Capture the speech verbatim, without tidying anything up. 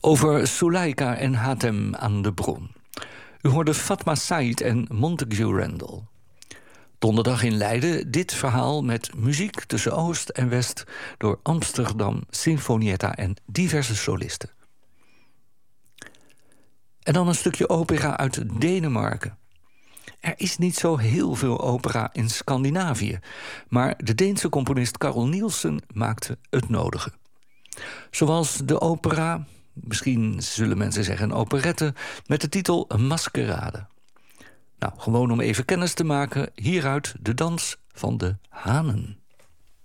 Over Suleika en Hatem aan de Bron. U hoorde Fatma Said en Montague Randall. Donderdag in Leiden dit verhaal met muziek tussen Oost en West door Amsterdam Sinfonietta en diverse solisten. En dan een stukje opera uit Denemarken. Er is niet zo heel veel opera in Scandinavië, maar de Deense componist Carl Nielsen maakte het nodige. Zoals de opera, misschien zullen mensen zeggen een operette, met de titel Maskerade. Nou, gewoon om even kennis te maken, hieruit de dans van de hanen.